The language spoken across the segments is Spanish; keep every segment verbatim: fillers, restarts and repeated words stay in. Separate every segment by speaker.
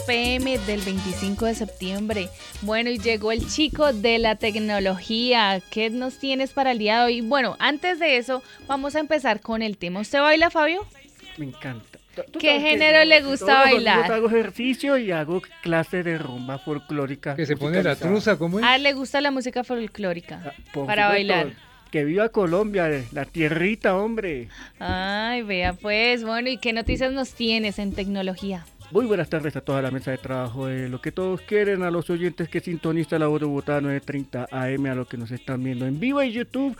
Speaker 1: pe eme del veinticinco de septiembre. Bueno, y llegó el chico de la tecnología. ¿Qué nos tienes para el día de hoy? Bueno, antes de eso, vamos a empezar con el tema. ¿Usted baila, Fabio?
Speaker 2: Me encanta. ¿Tú
Speaker 1: ¿Qué
Speaker 2: sabes
Speaker 1: género
Speaker 2: que
Speaker 1: le
Speaker 2: yo
Speaker 1: gusta
Speaker 2: todos los
Speaker 1: bailar?
Speaker 2: domingos hago ejercicio y hago clase de rumba folclórica.
Speaker 3: Que se pone la
Speaker 2: musicalizada.
Speaker 3: truza, ¿cómo es?
Speaker 1: Ah, ¿le gusta la música folclórica?
Speaker 2: Ah, por
Speaker 1: Para
Speaker 2: supuesto,
Speaker 1: bailar.
Speaker 2: Que viva Colombia, la tierrita, hombre.
Speaker 1: Ay, vea pues. Bueno, ¿y qué noticias nos tienes en tecnología?
Speaker 2: Muy buenas tardes a toda la mesa de trabajo de Lo que Todos Quieren, a los oyentes que sintonizan la voz de Bogotá nueve treinta A M, a los que nos están viendo en vivo en YouTube.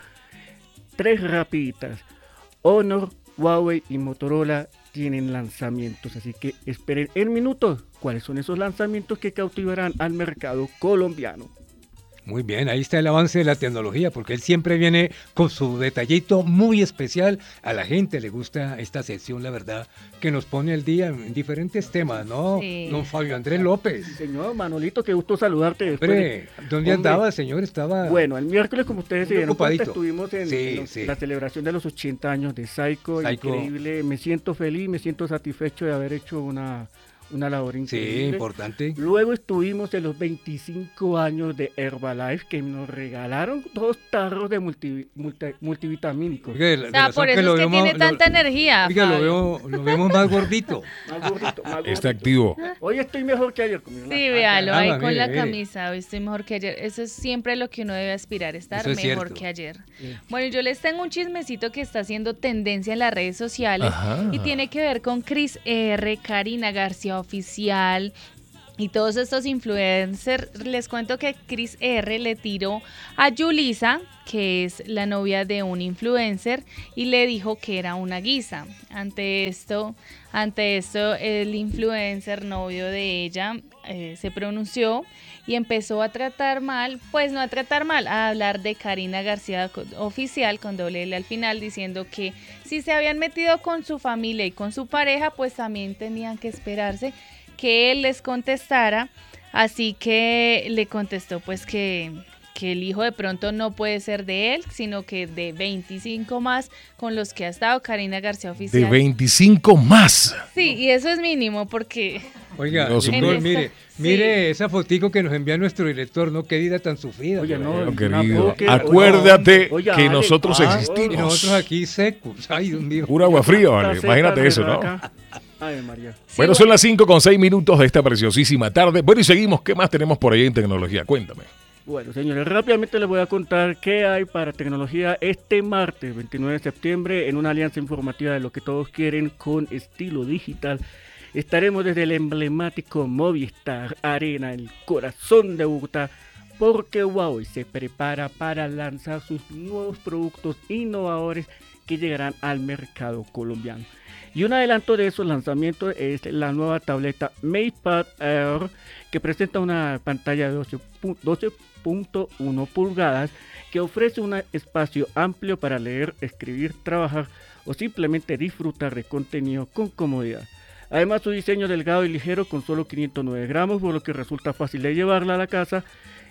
Speaker 2: Tres rapiditas. Honor, Huawei y Motorola tienen lanzamientos, así que esperen en minutos cuáles son esos lanzamientos que cautivarán al mercado colombiano.
Speaker 3: Muy bien, ahí está el avance de la tecnología, porque él siempre viene con su detallito muy especial. A la gente le gusta esta sección, la verdad, que nos pone al día en diferentes temas, ¿no?
Speaker 1: Sí.
Speaker 3: Don Fabio Andrés López.
Speaker 2: Sí, señor Manolito, qué gusto saludarte después.
Speaker 3: Hombre,
Speaker 2: de-
Speaker 3: ¿dónde
Speaker 2: Hombre,
Speaker 3: andaba, señor? Estaba...
Speaker 2: Bueno, el miércoles, como ustedes se
Speaker 3: Muy
Speaker 2: dieron cuenta,
Speaker 3: ocupadito.
Speaker 2: estuvimos en,
Speaker 3: Sí,
Speaker 2: en los-
Speaker 3: sí.
Speaker 2: la celebración de los ochenta años de Psycho,
Speaker 3: Psycho.
Speaker 2: increíble, me siento feliz, me siento satisfecho de haber hecho una, una labor
Speaker 3: Sí,
Speaker 2: increíble.
Speaker 3: importante.
Speaker 2: Luego estuvimos en los veinticinco años de Herbalife, que nos regalaron dos tarros de multi, multi- multivitamínicos.
Speaker 3: Oiga, de la-
Speaker 1: O
Speaker 3: de
Speaker 1: sea,
Speaker 3: razón
Speaker 1: por eso
Speaker 3: lo
Speaker 1: es que
Speaker 3: veo
Speaker 1: tiene
Speaker 3: más-
Speaker 1: tanta
Speaker 3: lo-
Speaker 1: energía,
Speaker 3: Oiga, lo,
Speaker 1: Fabio.
Speaker 3: veo, lo vemos más gordito.
Speaker 2: Más gordito, más
Speaker 4: Está
Speaker 2: gordito.
Speaker 4: activo.
Speaker 2: Hoy estoy mejor que ayer. Con mi
Speaker 1: Sí,
Speaker 2: ah,
Speaker 1: véalo,
Speaker 3: ah,
Speaker 1: ahí
Speaker 3: mire,
Speaker 1: con la
Speaker 3: mire.
Speaker 1: camisa, hoy estoy mejor que ayer. Eso es siempre lo que uno debe aspirar, estar
Speaker 3: Eso es
Speaker 1: mejor
Speaker 3: cierto.
Speaker 1: que ayer.
Speaker 2: Sí.
Speaker 1: Bueno, yo les tengo un chismecito que está haciendo tendencia en las redes sociales
Speaker 4: Ajá.
Speaker 1: y tiene que ver con Cris R, Karina García Oficial y todos estos influencers. Les cuento que Cris R le tiró a Yulisa, que es la novia de un influencer, y le dijo que era una guisa. Ante esto, ante esto, el influencer novio de ella eh, se pronunció y empezó a tratar mal, pues no a tratar mal, a hablar de Karina García co- Oficial con doble L al final, diciendo que si se habían metido con su familia y con su pareja, pues también tenían que esperarse que él les contestara. Así que le contestó pues que, que el hijo de pronto no puede ser de él, sino que de veinticinco más con los que ha estado Karina García Oficial.
Speaker 4: De veinticinco más.
Speaker 1: Sí, y eso es mínimo porque...
Speaker 3: Oiga,
Speaker 4: Dios
Speaker 3: director,
Speaker 1: mío.
Speaker 3: mire,
Speaker 1: Sí.
Speaker 3: mire esa fotico que nos envía nuestro director, ¿no? Qué vida tan sufrida.
Speaker 2: Oye,
Speaker 3: por
Speaker 2: no,
Speaker 3: ahí.
Speaker 4: Bueno,
Speaker 2: una
Speaker 4: querido,
Speaker 2: poke-
Speaker 4: acuérdate
Speaker 2: oye,
Speaker 4: que
Speaker 2: Ale,
Speaker 4: nosotros
Speaker 2: ah,
Speaker 4: existimos.
Speaker 3: Y nosotros aquí secos. Ay, Dios mío.
Speaker 4: Pura agua fría, vale.
Speaker 2: Taceta,
Speaker 4: Imagínate eso, ¿no?
Speaker 2: berraca. Ay, María.
Speaker 1: Sí,
Speaker 4: Bueno, son las cinco con seis minutos de esta preciosísima tarde. Bueno, y seguimos. ¿Qué más tenemos por ahí en tecnología? Cuéntame.
Speaker 2: Bueno, señores, rápidamente les voy a contar qué hay para tecnología este martes, veintinueve de septiembre, en una alianza informativa de Lo que Todos Quieren con Estilo Digital. Estaremos desde el emblemático Movistar Arena, el corazón de Bogotá, porque Huawei se prepara para lanzar sus nuevos productos innovadores que llegarán al mercado colombiano. Y un adelanto de esos lanzamientos es la nueva tableta MatePad Air, que presenta una pantalla de doce punto uno pulgadas que ofrece un espacio amplio para leer, escribir, trabajar o simplemente disfrutar de contenido con comodidad. Además, su diseño delgado y ligero con solo quinientos nueve gramos, por lo que resulta fácil de llevarla a la casa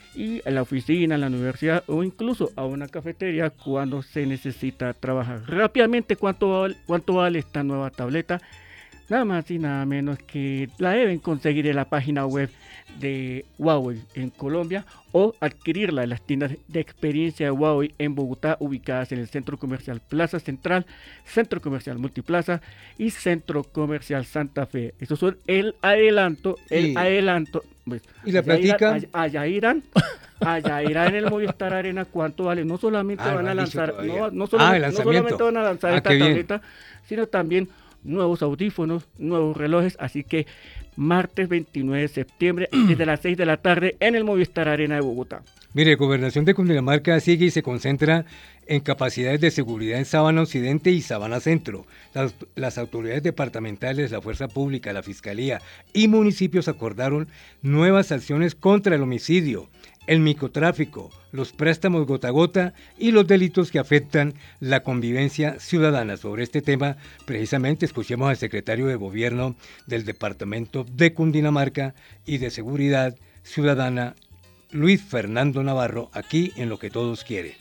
Speaker 2: y a la oficina, a la universidad o incluso a una cafetería cuando se necesita trabajar. Rápidamente, ¿cuánto vale, cuánto vale esta nueva tableta? Nada más y nada menos que la deben conseguir en la página web de Huawei en Colombia o adquirirla en las tiendas de experiencia de Huawei en Bogotá, ubicadas en el Centro Comercial Plaza Central, Centro Comercial Multiplaza y Centro Comercial Santa Fe. Esos son el adelanto, el
Speaker 3: Y-
Speaker 2: adelanto. Pues,
Speaker 3: ¿Y la
Speaker 2: allá irán-
Speaker 3: platica?
Speaker 2: Allá, allá irán, allá irán en el Movistar Arena cuánto vale. No solamente
Speaker 3: Ah,
Speaker 2: van
Speaker 3: no
Speaker 2: a
Speaker 3: han dicho
Speaker 2: lanzar,
Speaker 3: todavía.
Speaker 2: no, no
Speaker 3: Ah,
Speaker 2: solamente,
Speaker 3: el
Speaker 2: no
Speaker 3: lanzamiento.
Speaker 2: solamente van a lanzar
Speaker 3: Ah,
Speaker 2: esta
Speaker 3: qué bien.
Speaker 2: tableta, sino también nuevos audífonos, nuevos relojes, así que martes veintinueve de septiembre desde las seis de la tarde en el Movistar Arena de Bogotá.
Speaker 3: Mire, Gobernación de Cundinamarca sigue y se concentra en capacidades de seguridad en Sabana Occidente y Sabana Centro. Las, las autoridades departamentales, la Fuerza Pública, la Fiscalía y municipios acordaron nuevas acciones contra el homicidio, el microtráfico, los préstamos gota a gota y los delitos que afectan la convivencia ciudadana. Sobre este tema, precisamente, escuchemos al secretario de Gobierno del Departamento de Cundinamarca y de Seguridad Ciudadana, Luis Fernando Navarro, aquí en Lo que Todos Quieren.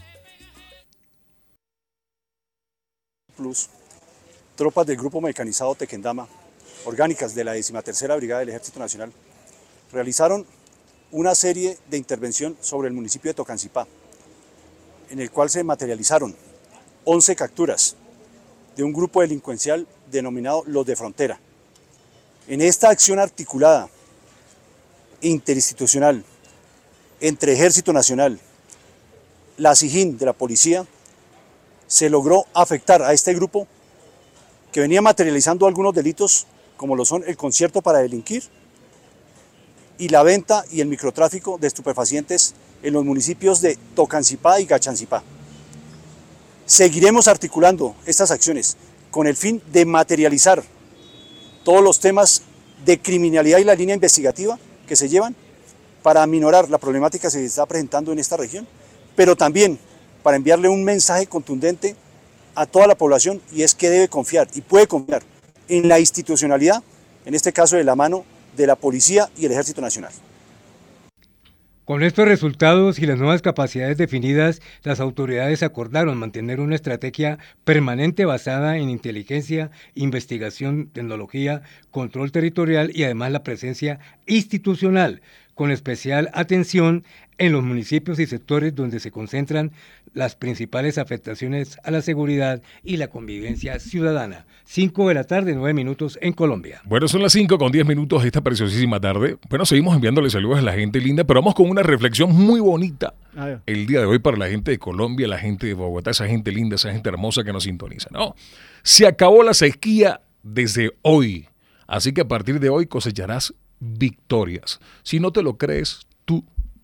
Speaker 5: Plus, tropas del Grupo Mecanizado Tequendama, orgánicas de la decimatercera Brigada del Ejército Nacional realizaron una serie de intervención sobre el municipio de Tocancipá, en el cual se materializaron once capturas de un grupo delincuencial denominado Los de Frontera. En esta acción articulada interinstitucional entre Ejército Nacional, la SIJIN de la policía, se logró afectar a este grupo que venía materializando algunos delitos como lo son el concierto para delinquir y la venta y el microtráfico de estupefacientes en los municipios de Tocancipá y Gachancipá. Seguiremos articulando estas acciones con el fin de materializar todos los temas de criminalidad y la línea investigativa que se llevan para aminorar la problemática que se está presentando en esta región, pero también para enviarle un mensaje contundente a toda la población, y es que debe confiar y puede confiar en la institucionalidad, en este caso de la mano de la Policía y el Ejército Nacional.
Speaker 3: Con estos resultados y las nuevas capacidades definidas, las autoridades acordaron mantener una estrategia permanente basada en inteligencia, investigación, tecnología, control territorial y además la presencia institucional, con especial atención en los municipios y sectores donde se concentran las principales afectaciones a la seguridad y la convivencia ciudadana. cinco de la tarde, nueve minutos en Colombia.
Speaker 4: Bueno, son las cinco con diez minutos de esta preciosísima tarde. Bueno, seguimos enviándole saludos a la gente linda, pero vamos con una reflexión muy bonita el día de hoy para la gente de Colombia, la gente de Bogotá, esa gente linda, esa gente hermosa que nos sintoniza, ¿no? Se acabó la sequía desde hoy, así que a partir de hoy cosecharás victorias. Si no te lo crees tú,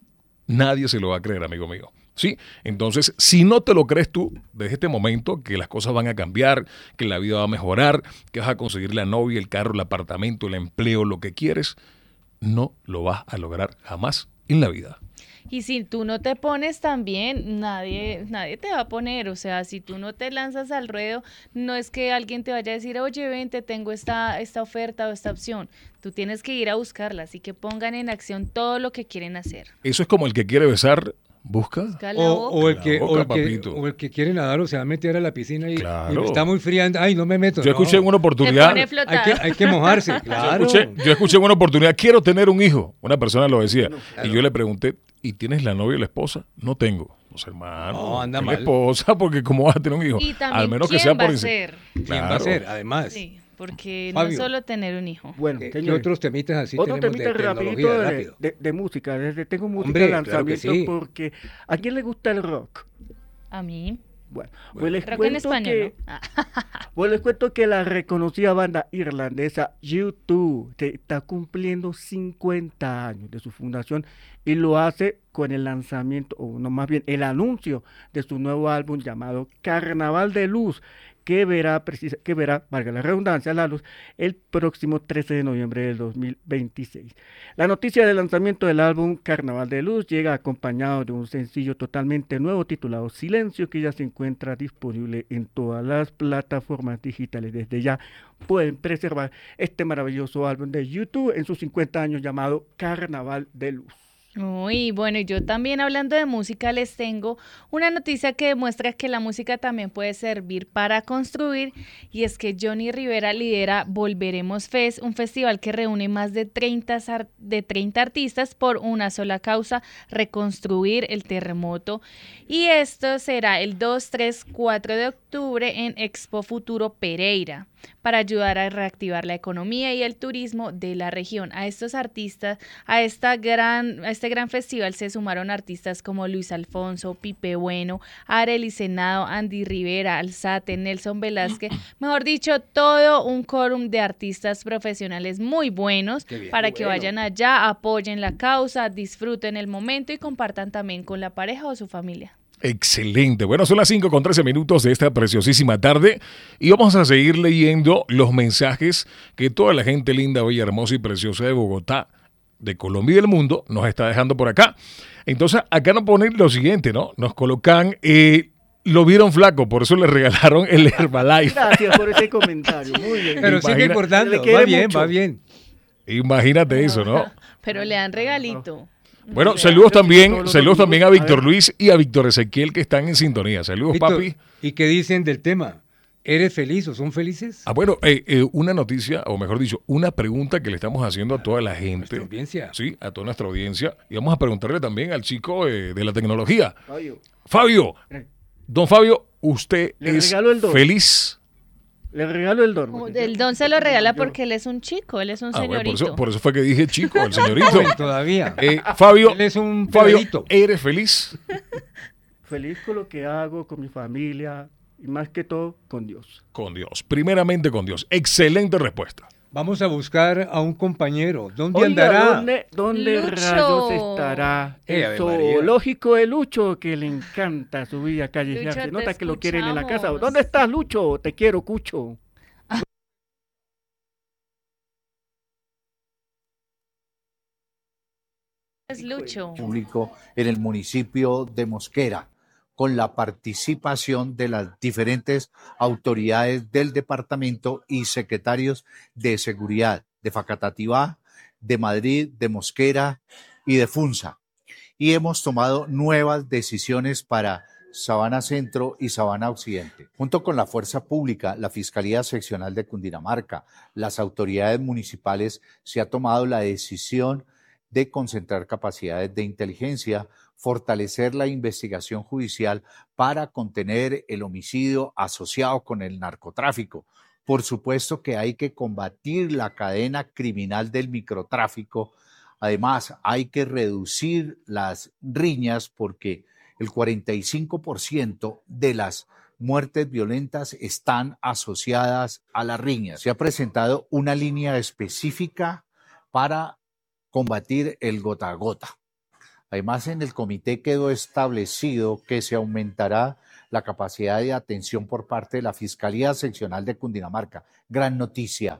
Speaker 4: nadie se lo va a creer, amigo mío. ¿Sí? Entonces, si no te lo crees tú, desde este momento que las cosas van a cambiar, que la vida va a mejorar, que vas a conseguir la novia, el carro, el apartamento, el empleo, lo que quieres, no lo vas a lograr jamás en la vida.
Speaker 1: Y si tú no te pones también, nadie, nadie te va a poner. O sea, si tú no te lanzas al ruedo, no es que alguien te vaya a decir, oye, ven, te tengo esta, esta oferta o esta opción. Tú tienes que ir a buscarla, así que pongan en acción todo lo que quieren hacer.
Speaker 4: Eso es como el que quiere besar, busca.
Speaker 1: Busca la
Speaker 3: O,
Speaker 1: boca.
Speaker 3: o el que,
Speaker 4: La boca,
Speaker 3: o, el que,
Speaker 4: papito.
Speaker 3: o el que quiere nadar o se va a meter a la piscina y,
Speaker 4: Claro.
Speaker 3: y está muy fría. Ay, no me meto.
Speaker 4: Yo
Speaker 3: no.
Speaker 4: escuché en una
Speaker 1: Te
Speaker 4: oportunidad.
Speaker 1: pone a flotar.
Speaker 3: Hay que, hay que mojarse,
Speaker 4: Yo
Speaker 3: claro.
Speaker 4: escuché, yo escuché en una oportunidad, quiero tener un hijo. Una persona lo decía. Y yo le pregunté, ¿y tienes la novia o la esposa? No tengo. Pues hermano,
Speaker 3: No, anda
Speaker 4: ten
Speaker 3: mal.
Speaker 4: esposa, porque ¿cómo vas a tener un hijo?
Speaker 1: Y también,
Speaker 4: Al menos que
Speaker 1: ¿quién
Speaker 4: sea
Speaker 1: va
Speaker 4: por
Speaker 1: a
Speaker 4: ince-
Speaker 1: ser?
Speaker 3: ¿Quién va a
Speaker 4: Claro.
Speaker 3: ser? Además,
Speaker 1: Sí, porque
Speaker 3: Fabio.
Speaker 1: no solo tener un hijo.
Speaker 2: Bueno,
Speaker 3: ¿qué, qué
Speaker 2: señores,
Speaker 3: otros temitas así
Speaker 2: otro
Speaker 3: tenemos de
Speaker 2: temita rapidito
Speaker 3: tecnología?
Speaker 2: de,
Speaker 3: Rápido.
Speaker 2: de, de música. Desde tengo música
Speaker 3: Hombre,
Speaker 2: de
Speaker 3: claro que
Speaker 2: lanzamiento
Speaker 3: sí.
Speaker 2: porque ¿a quién le gusta el rock?
Speaker 1: A mí.
Speaker 2: Bueno, pues les
Speaker 1: Rock en
Speaker 2: cuento
Speaker 1: español,
Speaker 2: que,
Speaker 1: ¿no? Ah.
Speaker 2: pues les cuento que la reconocida banda irlandesa U dos está cumpliendo cincuenta años de su fundación y lo hace con el lanzamiento, o no más bien el anuncio de su nuevo álbum llamado Carnaval de Luz, que verá, precisa, que verá, valga la redundancia, la luz, el próximo trece de noviembre del dos mil veintiséis. La noticia del lanzamiento del álbum Carnaval de Luz llega acompañado de un sencillo totalmente nuevo titulado Silencio, que ya se encuentra disponible en todas las plataformas digitales. Desde ya pueden preservar este maravilloso álbum de U dos en sus cincuenta años llamado Carnaval de Luz.
Speaker 1: Uy, bueno, y yo también hablando de música les tengo una noticia que demuestra que la música también puede servir para construir, y es que Johnny Rivera lidera Volveremos Fest, un festival que reúne más de treinta, de treinta artistas por una sola causa: reconstruir el terremoto. Y esto será el dos, tres, cuatro de octubre en Expo Futuro Pereira, para ayudar a reactivar la economía y el turismo de la región. A estos artistas, a esta gran, a este gran festival se sumaron artistas como Luis Alfonso, Pipe Bueno, Arely Senado, Andy Rivera, Alzate, Nelson Velázquez, mejor dicho, todo un quórum de artistas profesionales muy buenos para que
Speaker 3: bueno.
Speaker 1: vayan allá, apoyen la causa, disfruten el momento y compartan también con la pareja o su familia.
Speaker 4: Excelente. Bueno, son las cinco con trece minutos de esta preciosísima tarde y vamos a seguir leyendo los mensajes que toda la gente linda, bella, hermosa y preciosa de Bogotá, de Colombia y del mundo nos está dejando por acá. Entonces, acá nos ponen lo siguiente, ¿no? Nos colocan, eh, lo vieron flaco, por eso le regalaron el Herbalife.
Speaker 2: Gracias por ese comentario, muy bien.
Speaker 3: Pero
Speaker 4: Imagina-
Speaker 3: sigue cortando,
Speaker 2: le quiere
Speaker 3: va bien,
Speaker 2: mucho.
Speaker 3: va bien.
Speaker 4: Imagínate eso, ¿no?
Speaker 1: Pero le dan regalito.
Speaker 4: Bueno,
Speaker 1: O sea,
Speaker 4: saludos
Speaker 2: todos
Speaker 4: también,
Speaker 2: los
Speaker 4: saludos
Speaker 2: domingos,
Speaker 4: también a
Speaker 2: a
Speaker 4: Víctor
Speaker 2: ver.
Speaker 4: Luis y a Víctor Ezequiel que están en sintonía. Saludos,
Speaker 3: Víctor,
Speaker 4: papi.
Speaker 3: ¿y qué dicen del tema? ¿Eres feliz o son felices?
Speaker 4: Ah, bueno, eh, eh, una noticia, o mejor dicho, una pregunta que le estamos haciendo a toda la gente.
Speaker 3: Nuestra audiencia.
Speaker 4: Sí, a toda nuestra audiencia. Y vamos a preguntarle también al chico eh, de la tecnología.
Speaker 2: Fabio.
Speaker 4: Fabio, don Fabio, ¿usted
Speaker 2: Le
Speaker 4: es
Speaker 2: regalo el don.
Speaker 4: feliz?
Speaker 2: Le regalo el don.
Speaker 1: Como
Speaker 2: porque
Speaker 1: El
Speaker 2: yo-
Speaker 1: don se lo regala
Speaker 2: yo-
Speaker 1: porque él es un chico, él es un
Speaker 4: Ah, bueno, por,
Speaker 1: señorito.
Speaker 4: eso, por eso fue que dije chico, el señorito.
Speaker 3: Joven todavía.
Speaker 4: Eh, Fabio,
Speaker 3: Él es un
Speaker 4: Fabio,
Speaker 3: pedadito.
Speaker 4: ¿eres feliz?
Speaker 2: Feliz con lo que hago, con mi familia y más que todo con Dios.
Speaker 4: Con Dios, primeramente con Dios. Excelente respuesta.
Speaker 3: Vamos a buscar a un compañero. ¿Dónde
Speaker 2: Oiga,
Speaker 3: andará?
Speaker 2: ¿dónde, dónde
Speaker 1: Lucho.
Speaker 2: rayos estará
Speaker 3: Eh,
Speaker 2: el
Speaker 3: Ave María.
Speaker 2: zoológico de Lucho que le encanta subir a calle?
Speaker 1: Lucho,
Speaker 2: Se
Speaker 1: te
Speaker 2: nota que lo quieren en la casa.
Speaker 1: escuchamos.
Speaker 2: ¿Dónde estás, Lucho? Te quiero, Cucho.
Speaker 1: Es Lucho.
Speaker 6: Público en el municipio de Mosquera, con la participación de las diferentes autoridades del departamento y secretarios de seguridad de Facatativá, de Madrid, de Mosquera y de Funza. Y hemos tomado nuevas decisiones para Sabana Centro y Sabana Occidente. Junto con la Fuerza Pública, la Fiscalía Seccional de Cundinamarca, las autoridades municipales, se ha tomado la decisión de concentrar capacidades de inteligencia, fortalecer la investigación judicial para contener el homicidio asociado con el narcotráfico. Por supuesto que hay que combatir la cadena criminal del microtráfico. Además, hay que reducir las riñas porque el cuarenta y cinco por ciento de las muertes violentas están asociadas a las riñas. Se ha presentado una línea específica para combatir el gota a gota. Además, en el comité quedó establecido que se aumentará la capacidad de atención por parte de la Fiscalía Seccional de Cundinamarca. Gran noticia.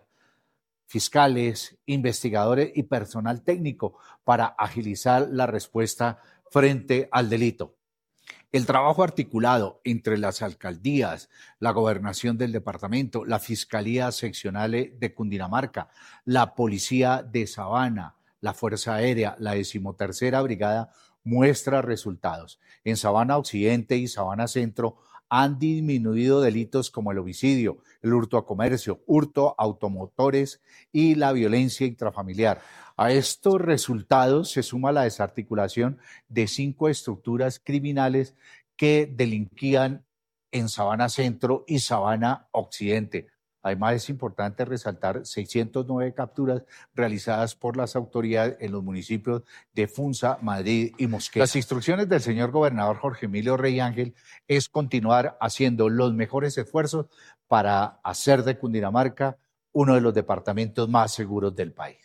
Speaker 6: Fiscales, investigadores y personal técnico para agilizar la respuesta frente al delito. El trabajo articulado entre las alcaldías, la gobernación del departamento, la Fiscalía Seccional de Cundinamarca, la Policía de Sabana, la Fuerza Aérea, la decimotercera Brigada, muestra resultados. En Sabana Occidente y Sabana Centro han disminuido delitos como el homicidio, el hurto a comercio, hurto a automotores y la violencia intrafamiliar. A estos resultados se suma la desarticulación de cinco estructuras criminales que delinquían en Sabana Centro y Sabana Occidente. Además, es importante resaltar seiscientas nueve capturas realizadas por las autoridades en los municipios de Funza, Madrid y Mosquera. Las instrucciones del señor gobernador Jorge Emilio Rey Ángel es continuar haciendo los mejores esfuerzos para hacer de Cundinamarca uno de los departamentos más seguros del país.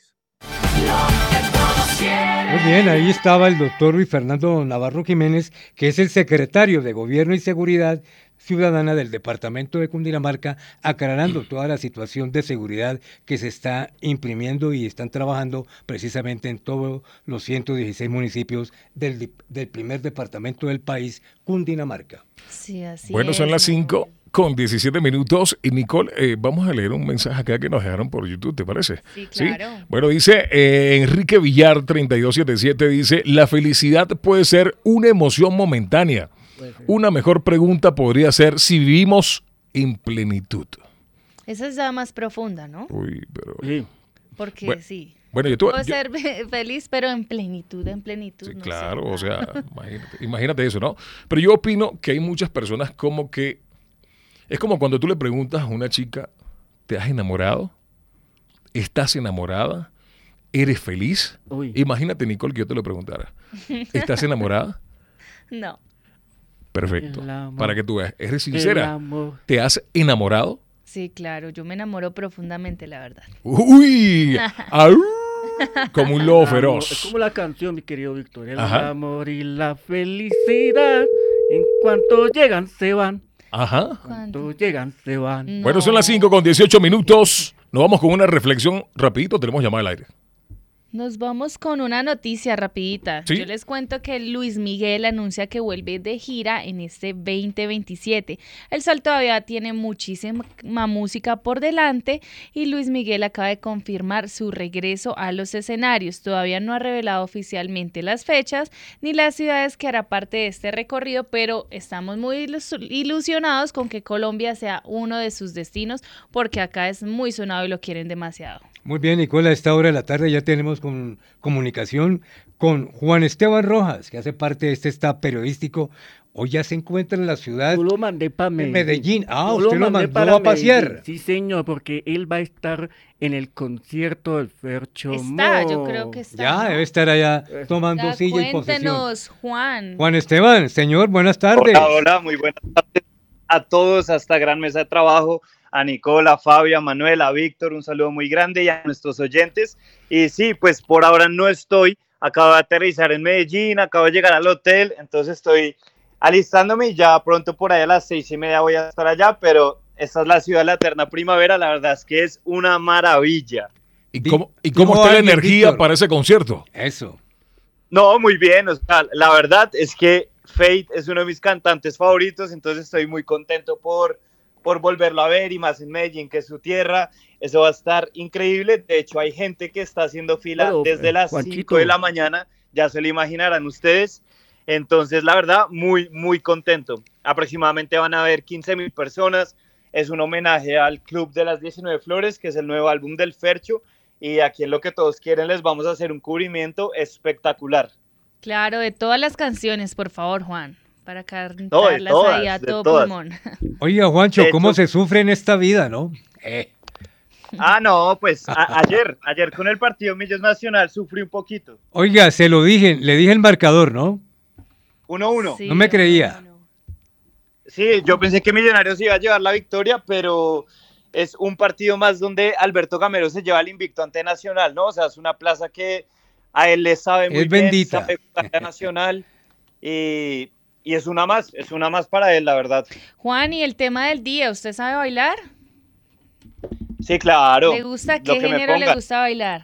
Speaker 3: Muy bien, ahí estaba el doctor Luis Fernando Navarro Jiménez, que es el secretario de Gobierno y Seguridad Ciudadana del departamento de Cundinamarca, aclarando toda la situación de seguridad que se está imprimiendo y están trabajando precisamente en todos los ciento dieciséis municipios del, del primer departamento del país, Cundinamarca.
Speaker 1: Sí, así
Speaker 4: Bueno,
Speaker 1: es,
Speaker 4: son las cinco
Speaker 1: Manuel.
Speaker 4: con diecisiete minutos. Y Nicole, eh, vamos a leer un mensaje acá que nos dejaron por YouTube, ¿te parece?
Speaker 1: Sí, claro.
Speaker 4: Bueno, dice eh, Enrique Villar treinta y dos setenta y siete, dice, la felicidad puede ser una emoción momentánea. Una mejor pregunta podría ser si vivimos en plenitud.
Speaker 1: Esa es ya más profunda, ¿no?
Speaker 4: Uy, pero...
Speaker 2: Sí.
Speaker 1: Porque
Speaker 4: Bueno,
Speaker 1: sí.
Speaker 4: Bueno, yo, tú,
Speaker 1: Puedo
Speaker 4: yo-
Speaker 1: ser feliz, pero en plenitud, en plenitud.
Speaker 4: Sí,
Speaker 1: no sé.
Speaker 4: claro, o sea, imagínate, imagínate eso, ¿no? Pero yo opino que hay muchas personas como que... Es como cuando tú le preguntas a una chica, ¿te has enamorado? ¿Estás enamorada? ¿Eres feliz?
Speaker 2: Uy.
Speaker 4: Imagínate, Nicole, que yo te lo preguntara. ¿Estás enamorada?
Speaker 1: No.
Speaker 4: Perfecto.
Speaker 2: El amor.
Speaker 4: Para que tú veas. ¿Eres
Speaker 2: El
Speaker 4: sincera?
Speaker 2: amor.
Speaker 4: ¿Te has enamorado?
Speaker 1: Sí, claro, yo me enamoro profundamente, la verdad.
Speaker 4: ¡Uy! ¡Au! Como un lobo
Speaker 2: El amor.
Speaker 4: feroz.
Speaker 2: Es como la canción, mi querido Víctor. El
Speaker 4: Ajá.
Speaker 2: amor y la felicidad, en cuanto llegan, se van.
Speaker 4: Ajá.
Speaker 2: Cuando llegan, se van.
Speaker 4: Bueno, son las cinco con dieciocho minutos. Nos vamos con una reflexión rapidito. Tenemos llamada al aire.
Speaker 1: Nos vamos con una noticia rapidita.
Speaker 4: ¿Sí?
Speaker 1: Yo les cuento que Luis Miguel anuncia que vuelve de gira en este veinte veintisiete. El Sol todavía tiene muchísima música por delante y Luis Miguel acaba de confirmar su regreso a los escenarios. Todavía no ha revelado oficialmente las fechas ni las ciudades que hará parte de este recorrido, pero estamos muy ilusionados con que Colombia sea uno de sus destinos porque acá es muy sonado y lo quieren demasiado.
Speaker 3: Muy bien, Nicola, a esta hora de la tarde ya tenemos con, comunicación con Juan Esteban Rojas, que hace parte de este staff periodístico. Hoy ya se encuentra en la ciudad
Speaker 2: Yo lo mandé para
Speaker 3: de
Speaker 2: Medellín.
Speaker 3: Medellín. Ah,
Speaker 2: Yo
Speaker 3: usted lo
Speaker 2: mandé
Speaker 3: mandó
Speaker 2: para
Speaker 3: a pasear.
Speaker 2: Medellín. Sí, señor, porque él va a estar en el concierto del Fercho
Speaker 1: Está,
Speaker 2: Mo.
Speaker 1: yo creo que está.
Speaker 3: Ya
Speaker 1: ¿no?
Speaker 3: debe estar allá tomando
Speaker 1: Ya,
Speaker 3: silla y posesión.
Speaker 1: cuéntenos, Juan.
Speaker 3: Juan Esteban, señor, buenas tardes.
Speaker 7: Hola, hola, muy buenas tardes a todos, a esta gran mesa de trabajo, a Nicola, a Fabio, a Manuel, a Víctor, un saludo muy grande y a nuestros oyentes. Y sí, pues por ahora no estoy, acabo de aterrizar en Medellín, acabo de llegar al hotel, entonces estoy alistándome y ya pronto por ahí a las seis y media voy a estar allá, pero esta es la ciudad de la eterna primavera, la verdad es que es una maravilla.
Speaker 4: ¿Y cómo, y cómo está la
Speaker 3: alguien,
Speaker 4: energía
Speaker 3: Víctor?
Speaker 4: para ese concierto?
Speaker 3: Eso.
Speaker 7: No, muy bien, o sea, la verdad es que Fate es uno de mis cantantes favoritos, entonces estoy muy contento por, por volverlo a ver y más en Medellín, que es su tierra. Eso va a estar increíble. De hecho, hay gente que está haciendo fila
Speaker 2: Claro,
Speaker 7: desde las
Speaker 2: Juanchito.
Speaker 7: cinco de la mañana, ya se lo imaginarán ustedes. Entonces, la verdad, muy, muy contento. Aproximadamente van a haber quince mil personas. Es un homenaje al Club de las diecinueve Flores, que es el nuevo álbum del Fercho. Y aquí en Lo que Todos Quieren les vamos a hacer un cubrimiento espectacular.
Speaker 1: Claro, de todas las canciones, por favor, Juan, para
Speaker 7: No, de
Speaker 1: cantarlas
Speaker 7: todas,
Speaker 1: ahí a
Speaker 7: de
Speaker 1: todo
Speaker 7: todas.
Speaker 1: pulmón.
Speaker 3: Oiga, Juancho,
Speaker 7: De
Speaker 3: ¿cómo
Speaker 7: hecho-
Speaker 3: se sufre en esta vida, no? Eh,
Speaker 7: Ah, no, pues a- ayer, ayer con el partido Millos Nacional sufrí un poquito.
Speaker 3: Oiga, se lo dije, le dije el marcador, ¿no?
Speaker 7: uno uno.
Speaker 1: Sí,
Speaker 3: No me creía.
Speaker 1: no, no.
Speaker 7: Sí, yo pensé que Millonarios iba a llevar la victoria, pero es un partido más donde Alberto Gamero se lleva el invicto ante Nacional, ¿no? O sea, es una plaza que a él le sabe muy
Speaker 3: Es
Speaker 7: bien,
Speaker 3: bendita.
Speaker 7: sabe jugar a Nacional y, y es una más, es una más para él, la verdad.
Speaker 1: Juan, y el tema del día, ¿usted sabe bailar?
Speaker 7: Sí, claro.
Speaker 1: ¿Le gusta?
Speaker 7: lo
Speaker 1: ¿Qué
Speaker 7: que me
Speaker 1: género le
Speaker 7: pongan.
Speaker 1: gusta bailar?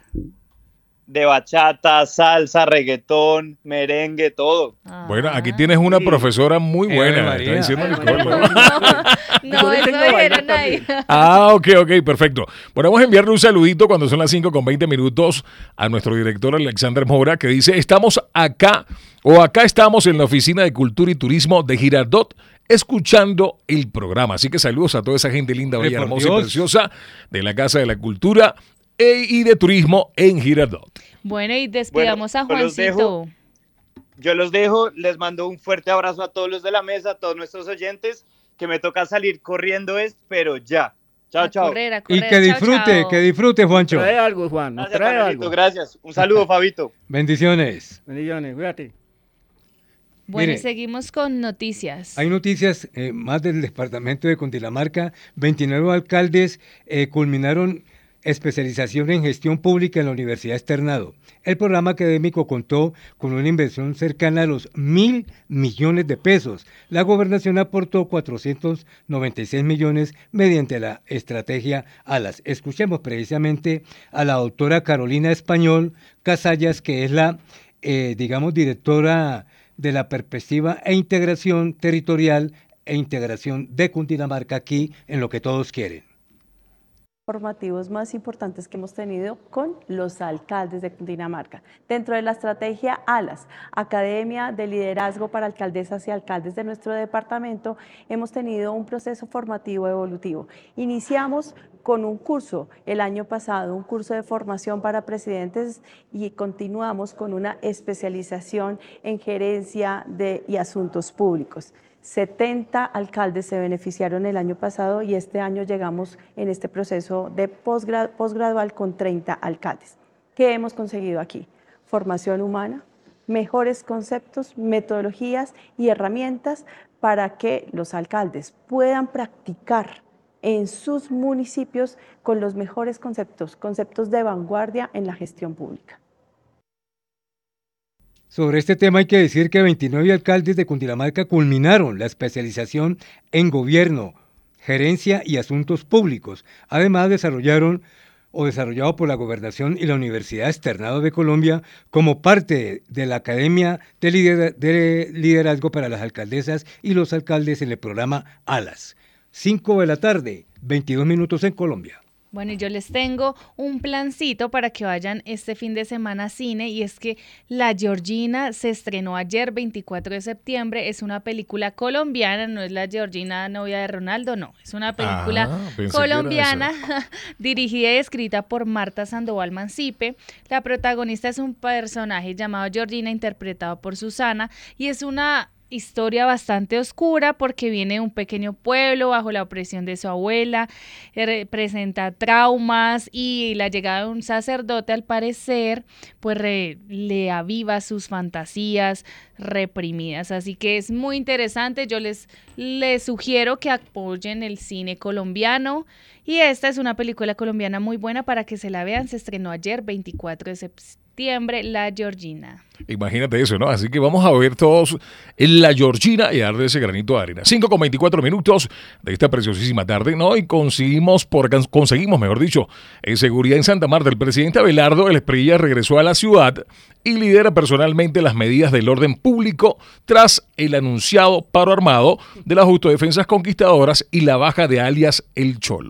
Speaker 7: De bachata, salsa, reggaetón, merengue, todo.
Speaker 4: Bueno, aquí
Speaker 1: Ah.
Speaker 4: tienes una
Speaker 7: sí.
Speaker 4: profesora muy
Speaker 3: Ave
Speaker 4: buena.
Speaker 3: María.
Speaker 4: Está diciendo
Speaker 2: Ave
Speaker 4: Nicole.
Speaker 2: María.
Speaker 1: No,
Speaker 2: Yo le
Speaker 1: eso
Speaker 2: tengo a bailar
Speaker 1: dijeron ahí.
Speaker 4: Ah, ok, ok, perfecto. Bueno, vamos a enviarle un saludito cuando son las cinco con veinte minutos a nuestro director Alexander Mora, que dice, estamos acá, o acá estamos en la Oficina de Cultura y Turismo de Girardot, escuchando el programa. Así que saludos a toda esa gente linda,
Speaker 3: Hombre,
Speaker 4: bella,
Speaker 3: por
Speaker 4: hermosa y
Speaker 3: Dios.
Speaker 4: preciosa de la Casa de la Cultura e- y de Turismo en Girardot.
Speaker 1: Bueno, y despidamos
Speaker 7: Bueno,
Speaker 1: a
Speaker 7: yo los
Speaker 1: Juancito.
Speaker 7: Yo los dejo, les mando un fuerte abrazo a todos los de la mesa, a todos nuestros oyentes, que me toca salir corriendo es, pero ya. Chao,
Speaker 1: A
Speaker 7: chao.
Speaker 1: correr, a
Speaker 3: Y
Speaker 1: correr.
Speaker 3: que
Speaker 1: Chao,
Speaker 3: disfrute,
Speaker 1: chao.
Speaker 3: que disfrute, Juancho.
Speaker 2: Trae algo, Juan, nos
Speaker 7: Gracias,
Speaker 2: trae
Speaker 7: Manuelito,
Speaker 2: algo.
Speaker 7: gracias. Un saludo, Fabito.
Speaker 3: Bendiciones.
Speaker 2: Bendiciones, cuídate.
Speaker 1: Bueno,
Speaker 3: Mire.
Speaker 1: y seguimos con noticias.
Speaker 3: Hay noticias eh, más del departamento de Cundinamarca. veintinueve alcaldes eh, culminaron especialización en gestión pública en la Universidad Externado. El programa académico contó con una inversión cercana a los mil millones de pesos. La gobernación aportó cuatrocientos noventa y seis millones mediante la estrategia ALAS. Escuchemos precisamente a la doctora Carolina Español Casallas, que es la, eh, digamos, directora de la perspectiva e integración territorial e integración de Cundinamarca aquí en Lo que Todos Quieren.
Speaker 8: Formativos más importantes que hemos tenido con los alcaldes de Cundinamarca. Dentro de la estrategia ALAS, Academia de Liderazgo para Alcaldesas y Alcaldes de nuestro departamento, hemos tenido un proceso formativo evolutivo. Iniciamos con un curso el año pasado, un curso de formación para presidentes y continuamos con una especialización en gerencia de, y asuntos públicos. setenta alcaldes se beneficiaron el año pasado y este año llegamos en este proceso de posgrad, posgradual con treinta alcaldes. ¿Qué hemos conseguido aquí? Formación humana, mejores conceptos, metodologías y herramientas para que los alcaldes puedan practicar en sus municipios con los mejores conceptos, conceptos de vanguardia en la gestión pública.
Speaker 3: Sobre este tema hay que decir que veintinueve alcaldes de Cundinamarca culminaron la especialización en gobierno, gerencia y asuntos públicos. Además, desarrollaron o desarrollado por la Gobernación y la Universidad Externado de Colombia como parte de la Academia de, Lider- de Liderazgo para las Alcaldesas y los Alcaldes en el programa ALAS. cinco de la tarde, veintidós minutos en Colombia.
Speaker 1: Bueno, y yo les tengo un plancito para que vayan este fin de semana a cine, y es que La Georgina se estrenó ayer, veinticuatro de septiembre. Es una película colombiana, no es La Georgina novia de Ronaldo, no. Es una película
Speaker 4: ah,
Speaker 1: colombiana dirigida y escrita por Marta Sandoval Mancipe. La protagonista es un personaje llamado Georgina, interpretado por Susana, y es una historia bastante oscura porque viene de un pequeño pueblo bajo la opresión de su abuela, eh, presenta traumas, y la llegada de un sacerdote, al parecer, pues re, le aviva sus fantasías reprimidas. Así que es muy interesante. Yo les, les sugiero que apoyen el cine colombiano, y esta es una película colombiana muy buena para que se la vean. Se estrenó ayer, veinticuatro de septiembre, La Georgina.
Speaker 4: Imagínate eso, ¿no? Así que vamos a ver todos en La Georgina y darle ese granito de arena. cinco con veinticuatro minutos de esta preciosísima tarde, ¿no? Y conseguimos, por, conseguimos, mejor dicho, en seguridad en Santa Marta. El presidente Abelardo Espriella regresó a la ciudad y lidera personalmente las medidas del orden público tras el anunciado paro armado de las autodefensas conquistadoras y la baja de alias El Cholo.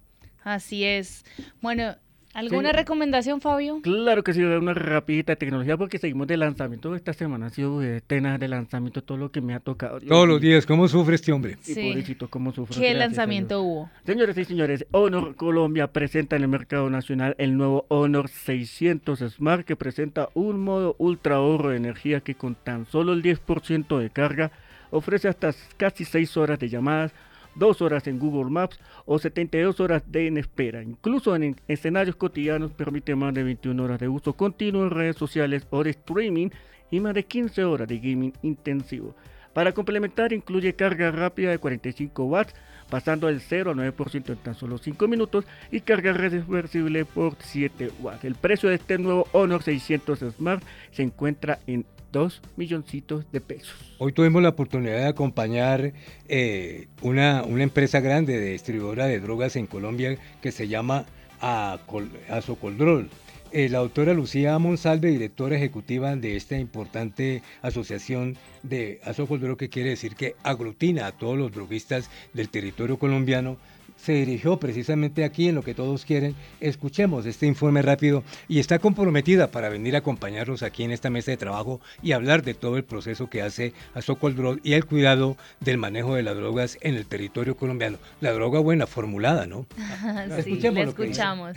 Speaker 1: Así es. Bueno, ¿alguna
Speaker 2: Sí.
Speaker 1: recomendación, Fabio?
Speaker 2: Claro que sí, una rapidita de tecnología porque seguimos de lanzamiento. Esta semana ha sido de tenas de lanzamiento, todo lo que me ha tocado. Dios
Speaker 3: Todos
Speaker 2: mío.
Speaker 3: los días, ¿cómo sufre este hombre?
Speaker 2: Sí,
Speaker 1: Sí.
Speaker 2: pobrecito, cómo sufre.
Speaker 1: ¿Qué
Speaker 2: gracias a
Speaker 1: lanzamiento
Speaker 2: Dios.
Speaker 1: hubo?
Speaker 2: Señores y señores, Honor Colombia presenta en el mercado nacional el nuevo Honor seiscientos Smart, que presenta un modo ultra ahorro de energía que con tan solo el diez por ciento de carga ofrece hasta casi seis horas de llamadas, dos horas en Google Maps o setenta y dos horas de en espera. Incluso en escenarios cotidianos permite más de veintiuna horas de uso continuo en redes sociales o de streaming y más de quince horas de gaming intensivo. Para complementar, incluye carga rápida de cuarenta y cinco watts, pasando del cero al nueve por ciento en tan solo cinco minutos, y carga reversible por siete watts. El precio de este nuevo Honor seiscientos Smart se encuentra en dos milloncitos de pesos.
Speaker 3: Hoy tuvimos la oportunidad de acompañar eh, una, una empresa grande de distribuidora de drogas en Colombia que se llama Acol- Azocoldrol. Eh, la doctora Lucía Monsalve, directora ejecutiva de esta importante asociación de Azocoldrol, que quiere decir que aglutina a todos los droguistas del territorio colombiano, se dirigió precisamente aquí en Lo que Todos Quieren. Escuchemos este informe rápido, y está comprometida para venir a acompañarnos aquí en esta mesa de trabajo y hablar de todo el proceso que hace Azocoldrol y el cuidado del manejo de las drogas en el territorio colombiano. La droga buena, formulada, ¿no?
Speaker 1: Sí,
Speaker 3: Escuchemos
Speaker 1: la
Speaker 3: lo que dice.
Speaker 1: escuchamos.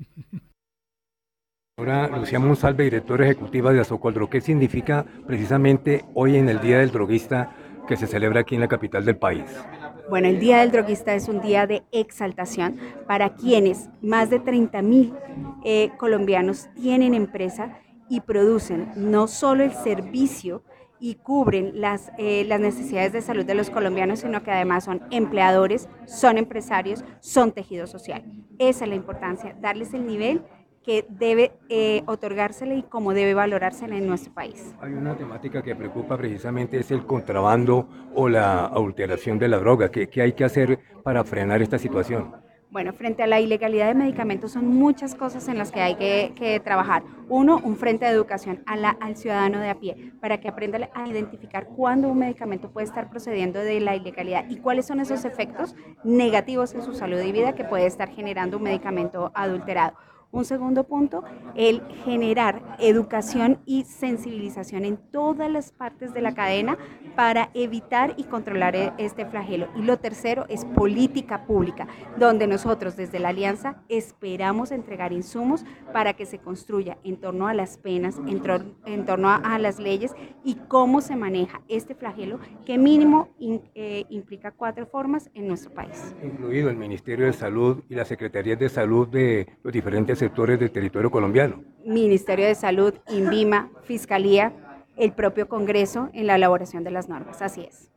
Speaker 3: Ahora, Lucía Monsalve, directora ejecutiva de Azocoldrol, ¿qué significa precisamente hoy en el Día del Droguista que se celebra aquí en la capital del país?
Speaker 9: Bueno, el Día del Droguista es un día de exaltación para quienes más de treinta mil eh, colombianos tienen empresa y producen no solo el servicio y cubren las, eh, las necesidades de salud de los colombianos, sino que además son empleadores, son empresarios, son tejido social. Esa es la importancia, darles el nivel que debe eh, otorgársele y cómo debe valorársele en nuestro país.
Speaker 3: Hay una temática que preocupa precisamente, es el contrabando o la adulteración de la droga. ¿Qué, qué hay que hacer para frenar esta situación?
Speaker 9: Bueno, frente a la ilegalidad de medicamentos son muchas cosas en las que hay que, que trabajar. Uno, un frente de educación a la, al ciudadano de a pie, para que aprenda a identificar cuándo un medicamento puede estar procediendo de la ilegalidad y cuáles son esos efectos negativos en su salud y vida que puede estar generando un medicamento adulterado. Un segundo punto, el generar educación y sensibilización en todas las partes de la cadena para evitar y controlar este flagelo. Y lo tercero es política pública, donde nosotros desde la Alianza esperamos entregar insumos para que se construya en torno a las penas, en, tor- en torno a, a las leyes y cómo se maneja este flagelo, que mínimo in, eh, implica cuatro formas en nuestro país.
Speaker 3: Incluido el Ministerio de Salud y las Secretarías de Salud de los diferentes sectores del territorio colombiano.
Speaker 9: Ministerio de Salud, INVIMA, Fiscalía, el propio Congreso en la elaboración de las normas. Así es.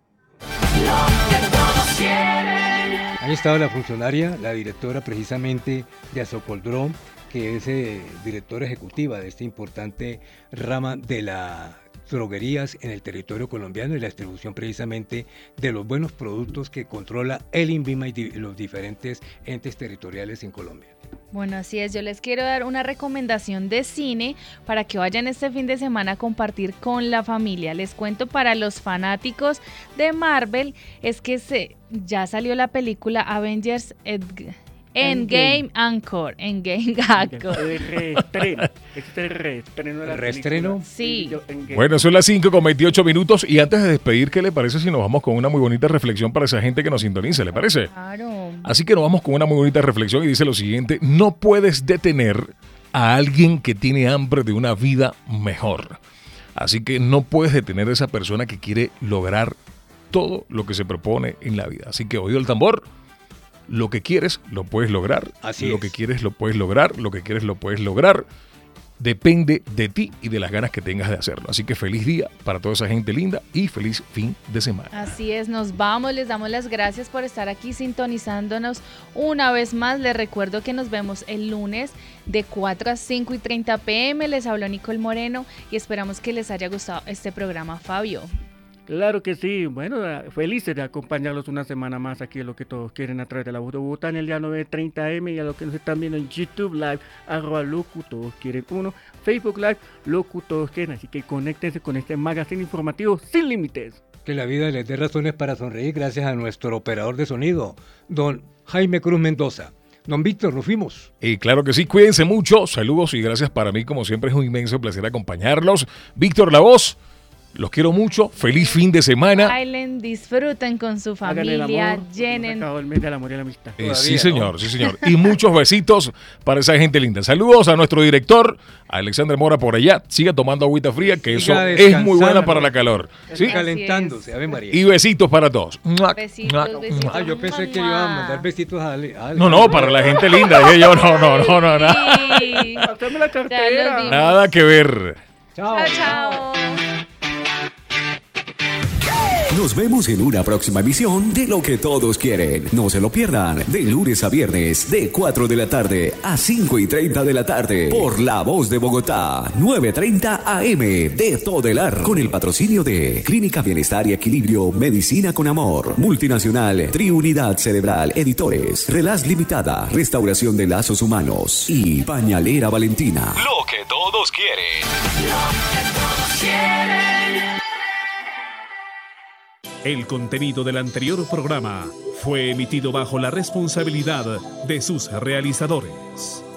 Speaker 3: Ahí estaba la funcionaria, la directora precisamente de Azocoldrol, que es eh, directora ejecutiva de esta importante rama de las droguerías en el territorio colombiano y la distribución precisamente de los buenos productos que controla el INVIMA y di- los diferentes entes territoriales en Colombia.
Speaker 1: Bueno, así es, yo les quiero dar una recomendación de cine para que vayan este fin de semana a compartir con la familia. Les cuento, para los fanáticos de Marvel, es que se, ya salió la película Avengers Ed- Endgame Encore. Endgame Encore.
Speaker 2: Reestreno. Este reestreno de la
Speaker 3: ¿Reestreno?
Speaker 1: Sí.
Speaker 4: Bueno, son las cinco con veintiocho minutos y antes de despedir, ¿qué le parece si nos vamos con una muy bonita reflexión para esa gente que nos sintoniza? ¿Le parece?
Speaker 1: Claro.
Speaker 4: Así que nos vamos con una muy bonita reflexión y dice lo siguiente: no puedes detener a alguien que tiene hambre de una vida mejor. Así que no puedes detener a esa persona que quiere lograr todo lo que se propone en la vida. Así que, oído el tambor, lo que quieres lo puedes lograr.
Speaker 3: Así
Speaker 4: lo
Speaker 3: es.
Speaker 4: que quieres lo puedes lograr. Lo que quieres lo puedes lograr. Depende de ti y de las ganas que tengas de hacerlo. Así que feliz día para toda esa gente linda y feliz fin de semana.
Speaker 1: Así es, nos vamos, les damos las gracias por estar aquí sintonizándonos una vez más. Les recuerdo que nos vemos el lunes de cuatro a cinco y treinta pm. Les habló Nicole Moreno y esperamos que les haya gustado este programa, Fabio.
Speaker 2: Claro que sí, bueno, felices de acompañarlos una semana más aquí en Lo que Todos Quieren a través de la voz de Bogotá en el día nueve treinta eme y a los que nos están viendo en YouTube Live, arroba Locutodos Quieren uno, Facebook Live, Locutodos Quieren, así que conéctense con este magazine informativo sin límites.
Speaker 3: Que la vida les dé razones para sonreír gracias a nuestro operador de sonido, don Jaime Cruz Mendoza. Don Víctor, nos fuimos.
Speaker 4: Y claro que sí, cuídense mucho, saludos y gracias para mí, como siempre es un inmenso placer acompañarlos. Víctor La Voz. Los quiero mucho, feliz fin de semana.
Speaker 1: Bailen, disfruten con su familia, llenen.
Speaker 2: Se acabó el mes del amor y la amistad.
Speaker 4: Eh, sí, señor, ¿no? sí, señor. Y muchos besitos para esa gente linda. Saludos a nuestro director, a Alexander Mora por allá. Siga tomando agüita fría, que
Speaker 3: Siga
Speaker 4: eso es muy buena para la calor. ¿Sí?
Speaker 3: Calentándose, Ave María.
Speaker 4: Y besitos para todos.
Speaker 1: Besitos, besitos.
Speaker 3: Ah, yo pensé que iba a mandar besitos a Ale. a Ale.
Speaker 4: No, no, para la gente linda. Dije yo, no, no, no, no, nada.
Speaker 1: Sí.
Speaker 2: Pásame la cartera.
Speaker 4: Nada que ver.
Speaker 3: Chao.
Speaker 1: Chao, chao.
Speaker 10: Nos vemos en una próxima emisión de Lo que Todos Quieren. No se lo pierdan, de lunes a viernes, de cuatro de la tarde a cinco y treinta de la tarde, por La Voz de Bogotá, nueve treinta a eme, de Todelar, con el patrocinio de Clínica Bienestar y Equilibrio, Medicina con Amor, Multinacional, Triunidad Cerebral, Editores, Relaz Limitada, Restauración de Lazos Humanos y Pañalera Valentina.
Speaker 11: Lo que todos quieren. Lo que todos quieren.
Speaker 12: El contenido del anterior programa fue emitido bajo la responsabilidad de sus realizadores.